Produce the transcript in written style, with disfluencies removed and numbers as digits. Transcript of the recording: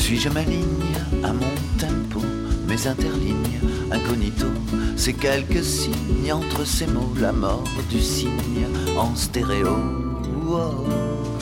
Suis-je ma ligne à mon tempo, mes interlignes incognito, ces quelques signes entre ces mots, la mort du cygne en stéréo. Oh.